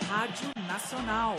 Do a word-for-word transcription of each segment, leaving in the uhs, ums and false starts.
Rádio Nacional.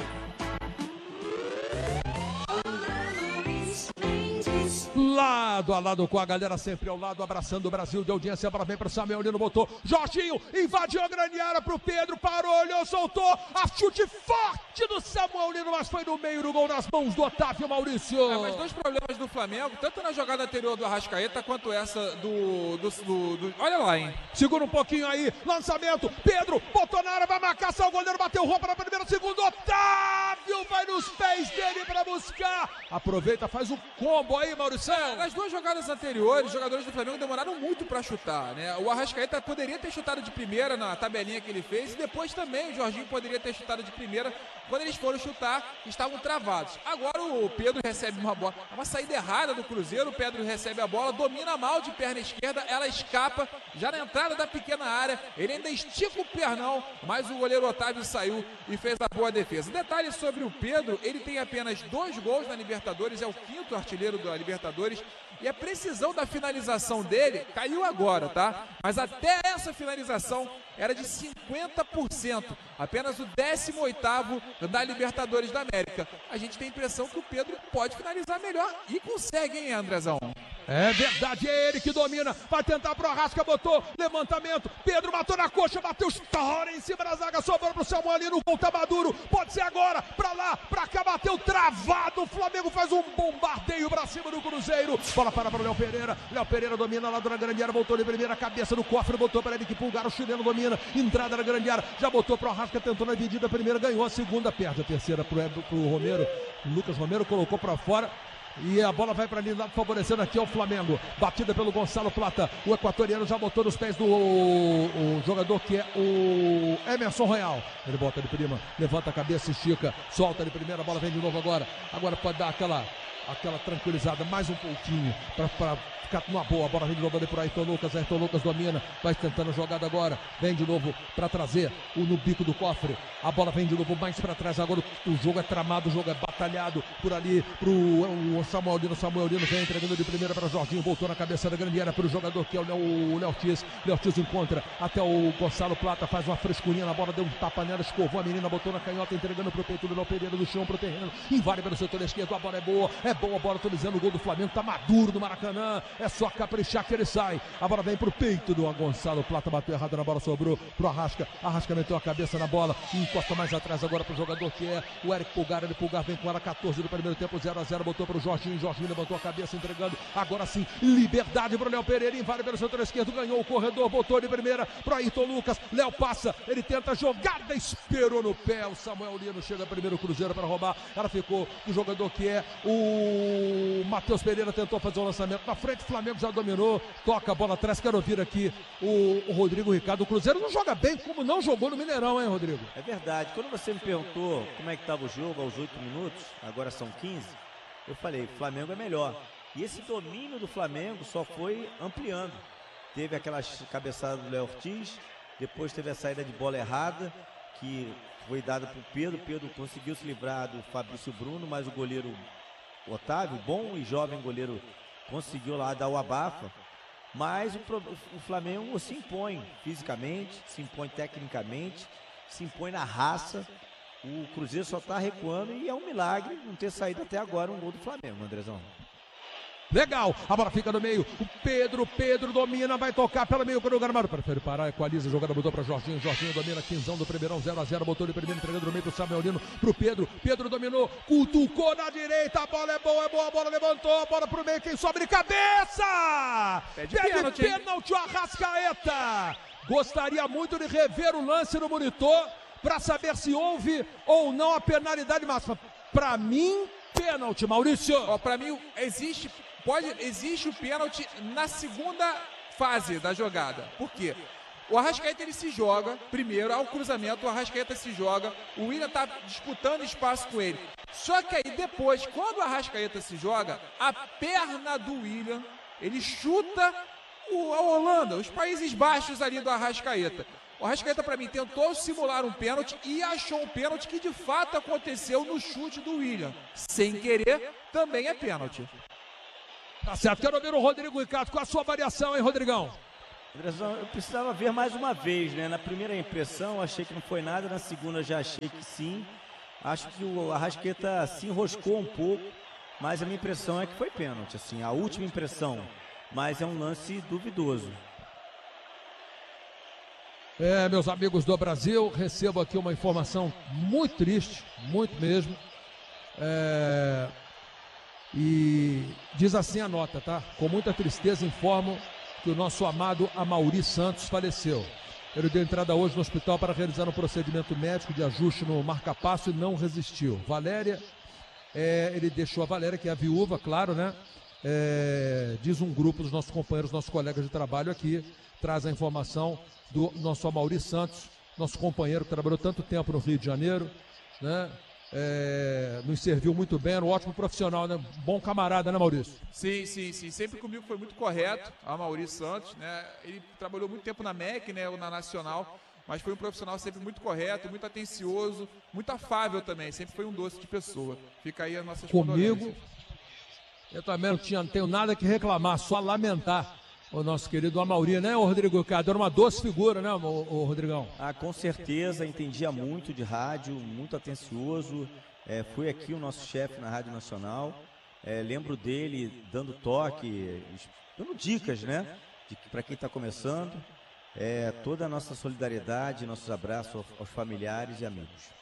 Lado a lado com a galera, sempre ao lado, abraçando o Brasil de audiência. Agora vem pro Samuel Lino, botou Jorginho, invadiu a grande área pro Pedro, parou, olhou, soltou, a chute forte do Samuel Lino, mas foi no meio do gol, nas mãos do Otávio Maurício. É, mas dois problemas do Flamengo, tanto na jogada anterior do Arrascaeta, quanto essa do... do, do, do... Olha lá, hein. Segura um pouquinho aí, lançamento, Pedro, botou na área, vai marcar, só o goleiro bateu roupa na primeira, segundo, Otávio vai nos pés dele pra buscar. Aproveita, faz o combo aí, Maurício. É, nas duas jogadas anteriores, os jogadores do Flamengo demoraram muito para chutar, né? O Arrascaeta poderia ter chutado de primeira na tabelinha que ele fez, e depois também o Jorginho poderia ter chutado de primeira. Quando eles foram chutar, estavam travados. Agora o Pedro recebe uma bola, uma saída errada do Cruzeiro, o Pedro recebe a bola, domina mal de perna esquerda, ela escapa, já na entrada da pequena área, ele ainda estica o pernão, mas o goleiro Otávio saiu e fez a boa defesa. Detalhe sobre o Pedro, ele tem apenas dois gols na Libertadores, é o quinto artilheiro da Libertadores, e a precisão da finalização dele caiu agora, tá? Mas até essa finalização era de cinquenta por cento, apenas o décimo oitavo da Libertadores da América. A gente tem a impressão que o Pedro pode finalizar melhor e consegue, hein, Andrezão? É verdade, é ele que domina, vai tentar pro Arrasca, botou, levantamento, Pedro matou na coxa, bateu, estoura em cima da zaga, sobrou pro Samuel Lino, o gol tá maduro, pode ser agora, pra lá, pra cá, bateu travado, o Flamengo faz um bombardeio pra cima do Cruzeiro, bola para pro Léo Pereira, Léo Pereira domina lá na grande área, voltou de primeira, cabeça no cofre, botou para ele que Pulgar, o chileno domina, entrada na grande área, já botou pro Arrasca, tentou na dividida, a primeira ganhou, a segunda perde, a terceira pro, pro Romero, Lucas Romero colocou pra fora. E a bola vai para ali, favorecendo aqui ao Flamengo. Batida pelo Gonçalo Plata. O equatoriano já botou nos pés do o, o jogador que é o Emerson Royal. Ele bota de prima, levanta a cabeça, estica, solta de primeira, a bola vem de novo agora. Agora pode dar aquela, aquela tranquilizada mais um pouquinho para ficar numa boa. A bola vem de novo ali por Ayrton Lucas. Ayrton Lucas domina, vai tentando a jogada agora. Vem de novo para trazer o no bico do cofre. A bola vem de novo mais para trás. Agora o, o jogo é tramado, o jogo é batalhado por ali pro o Samuel Lino. Samuel Lino vem entregando de primeira para Jorginho. Voltou na cabeça da grande área para o jogador que é o Léo Ortiz. Léo Ortiz encontra até o Gonçalo Plata. Faz uma frescurinha na bola, deu um tapa nela, escovou a menina, botou na canhota, entregando pro peito do Léo Pereira do chão pro terreno. Invade pelo setor esquerdo. A bola é boa, é boa a bola. Tô dizendo, o gol do Flamengo tá maduro no Maracanã. É só caprichar que ele sai. A bola vem pro peito do Gonçalo Plata. Bateu errado na bola, sobrou pro Arrasca. Arrasca meteu a cabeça na bola. Encosta mais atrás agora pro jogador que é o Eric Pulgar. Ele Pulgar vem com ela catorze do primeiro tempo, zero a zero. Botou pro Jorginho. Jorginho levantou a cabeça, entregando. Agora sim, liberdade pro Léo Pereira. Invade pelo setor esquerdo. Ganhou o corredor. Botou de primeira pro Ayrton Lucas. Léo passa. Ele tenta a jogada. Esperou no pé. O Samuel Lino chega primeiro. Cruzeiro para roubar. Ela ficou o jogador que é o Matheus Pereira. Tentou fazer o lançamento na frente. O Flamengo já dominou. Toca a bola atrás. Quero ouvir aqui o, o Rodrigo Ricardo. O Cruzeiro não joga bem como não jogou no Mineirão, hein, Rodrigo? É verdade. Quando você me perguntou como é que estava o jogo aos oito minutos, agora são quinze, eu falei, Flamengo é melhor. E esse domínio do Flamengo só foi ampliando. Teve aquela cabeçada do Léo Ortiz, depois teve a saída de bola errada, que foi dada para o Pedro. Pedro conseguiu se livrar do Fabrício Bruno, mas o goleiro Otávio, bom e jovem goleiro, conseguiu lá dar o abafa. Mas o, o Flamengo se impõe fisicamente, se impõe tecnicamente, se impõe na raça. O Cruzeiro só está recuando e é um milagre não ter saído até agora um gol do Flamengo, Andrezão. Legal, a bola fica no meio, o Pedro, Pedro domina, vai tocar pelo meio para o Gramado, prefere parar, equaliza, a jogada mudou para Jorginho, Jorginho domina, quinzão do primeirão, zero a zero, botou de primeiro, entregando no meio para o Samuel Lino, para o Pedro, Pedro dominou, cutucou na direita, a bola é boa, é boa, a bola levantou, a bola para o meio, quem sobe de cabeça, pede pênalti, pênalti, o Arrascaeta, gostaria muito de rever o lance no monitor, para saber se houve ou não a penalidade máxima, para mim, pênalti, Maurício. Ó, para mim, existe... Pode, existe o pênalti na segunda fase da jogada. Por quê? O Arrascaeta ele se joga, primeiro, ao cruzamento, o Arrascaeta se joga, o Willian está disputando espaço com ele. Só que aí depois, quando o Arrascaeta se joga, a perna do Willian, ele chuta o, a Holanda, os Países Baixos ali do Arrascaeta. O Arrascaeta, para mim, tentou simular um pênalti e achou um pênalti que de fato aconteceu no chute do Willian. Sem querer, também é pênalti. Tá certo, quero ouvir o Rodrigo Ricardo com a sua variação, hein, Rodrigão? Andrezão, eu precisava ver mais uma vez, né? Na primeira impressão achei que não foi nada, na segunda já achei que sim. Acho que o Arrascaeta se enroscou um pouco, mas a minha impressão é que foi pênalti, assim, a última impressão. Mas é um lance duvidoso. É, meus amigos do Brasil, recebo aqui uma informação muito triste, muito mesmo. É... E diz assim a nota, tá? Com muita tristeza informo que o nosso amado Amaury Santos faleceu. Ele deu entrada hoje no hospital para realizar um procedimento médico de ajuste no marca-passo e não resistiu. Valéria, é, ele deixou a Valéria, que é a viúva, claro, né? É, diz um grupo dos nossos companheiros, nossos colegas de trabalho aqui, traz a informação do nosso Amaury Santos, nosso companheiro que trabalhou tanto tempo no Rio de Janeiro, né? É, nos serviu muito bem, era um ótimo profissional, né? Bom camarada, né, Maurício? Sim, sim, sim. Sempre comigo foi muito correto, a Amaury Santos, né? Ele trabalhou muito tempo na M E C, né? Ou na Nacional, mas foi um profissional sempre muito correto, muito atencioso, muito afável também. Sempre foi um doce de pessoa. Fica aí a nossa Comigo, eu também não, tinha, não tenho nada que reclamar, só lamentar o nosso querido Amaury, né, o Rodrigo Cado? Era uma doce figura, né, o, o Rodrigão? Ah, com certeza, entendia muito de rádio, muito atencioso. É, foi aqui o nosso chefe na Rádio Nacional. É, lembro dele dando toque, dando dicas, né, para quem está começando. É, toda a nossa solidariedade, nossos abraços aos, aos familiares e amigos.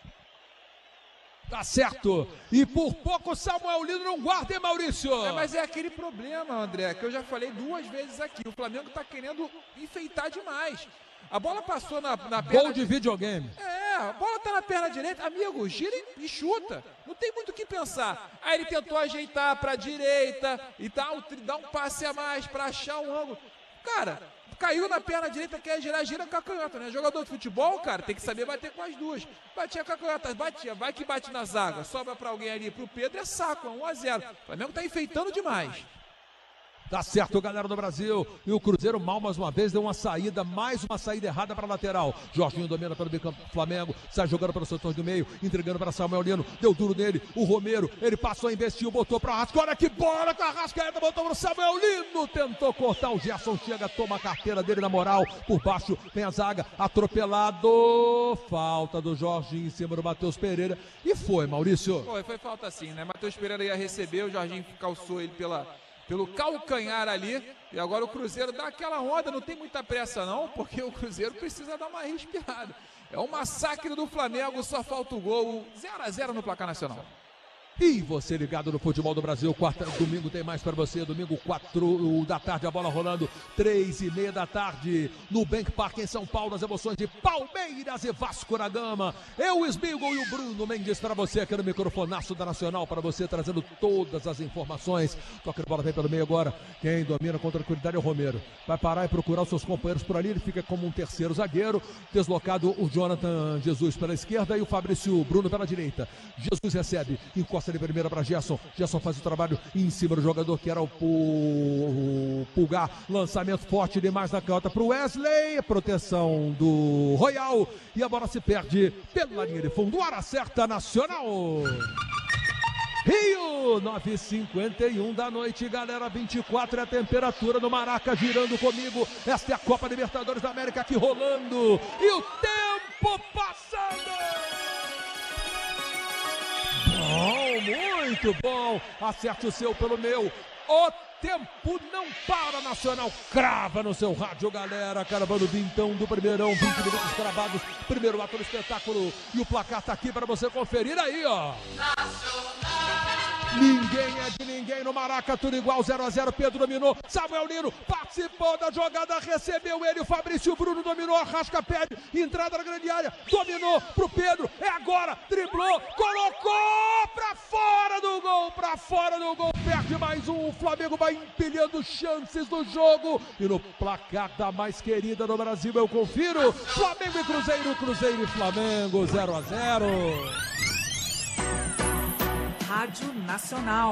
Tá certo. E por pouco Samuel Lino não guarda, hein, Maurício? É, mas é aquele problema, André, que eu já falei duas vezes aqui. O Flamengo tá querendo enfeitar demais. A bola passou na, na perna... Gol de videogame. É, a bola tá na perna direita. Amigo, gira e chuta. Não tem muito o que pensar. Aí ele tentou ajeitar pra direita e tal, dar um passe a mais pra achar um ângulo. Cara... Caiu na perna direita, quer girar, gira com a canhota, né? Jogador de futebol, cara, tem que saber bater com as duas. Batia com a canhota, batia, vai que bate na zaga, sobra pra alguém ali, pro Pedro, é saco, é um a zero. O Flamengo tá enfeitando demais. Tá certo, galera do Brasil. E o Cruzeiro mal mais uma vez deu uma saída, mais uma saída errada para a lateral. Jorginho domina pelo meio campo do Flamengo, sai jogando para o setor do meio, entregando para Samuel Lino, deu duro nele, o Romero, ele passou, investiu, botou para o Arrascaeta, olha que bola com a Arrascaeta, botou para o Samuel Lino, tentou cortar, o Gerson chega, toma a carteira dele na moral, por baixo vem a zaga, atropelado, falta do Jorginho em cima do Matheus Pereira, e foi, Maurício. Foi, foi falta sim, né? Matheus Pereira ia receber, o Jorginho calçou ele pela... pelo calcanhar ali, e agora o Cruzeiro dá aquela onda, não tem muita pressa não, porque o Cruzeiro precisa dar uma respirada. É um massacre do Flamengo, só falta o gol, zero a zero no placar nacional. E você ligado no Futebol do Brasil, quarta, domingo tem mais para você, domingo quatro da tarde, a bola rolando, três e meia da tarde, no Bank Park em São Paulo, as emoções de Palmeiras e Vasco da Gama. Eu, o Smigol e o Bruno Mendes para você aqui no microfonaço da Nacional, para você trazendo todas as informações. Toca de bola, vem pelo meio agora, quem domina com tranquilidade é o Romero. Vai parar e procurar os seus companheiros por ali, ele fica como um terceiro zagueiro, deslocado o Jonathan Jesus pela esquerda e o Fabrício Bruno pela direita. Jesus recebe, encosta de primeira para Gerson, Gerson faz o trabalho em cima do jogador que era o Pulgar, lançamento forte demais na canhota para o Wesley, proteção do Royal e a bola se perde pela linha de fundo, hora certa, Nacional. Rio, nove e cinquenta e um da noite, galera, vinte e quatro é a temperatura no Maraca, girando comigo, esta é a Copa Libertadores da América aqui rolando, e o tempo passando. Bom, muito bom, acerte o seu pelo meu, o tempo não para, Nacional crava no seu rádio, galera, caravando vintão do primeirão, vinte minutos cravados, primeiro ato do espetáculo, e o placar tá aqui para você conferir aí, ó. Ninguém é de ninguém no Maraca, tudo igual, zero a zero, Pedro dominou, Samuel Lino participou da jogada, recebeu ele, o Fabrício Bruno dominou, Arrasca pede, entrada na grande área, dominou pro Pedro, é agora, driblou, colocou pra fora do gol, pra fora do gol, perde mais um, o Flamengo vai empilhando chances do jogo, e no placar da mais querida do Brasil eu confiro, Flamengo e Cruzeiro, Cruzeiro e Flamengo, zero a zero. Rádio Nacional.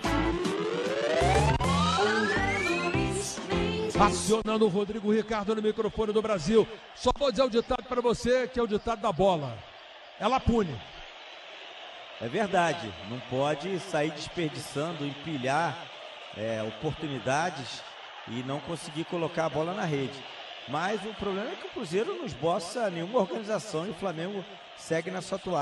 Acionando o Rodrigo Ricardo no microfone do Brasil. Só vou dizer o ditado para você, que é o ditado da bola. Ela pune. É verdade, não pode sair desperdiçando, empilhar é, oportunidades e não conseguir colocar a bola na rede. Mas o problema é que o Cruzeiro não esboça nenhuma organização e o Flamengo segue na sua toada.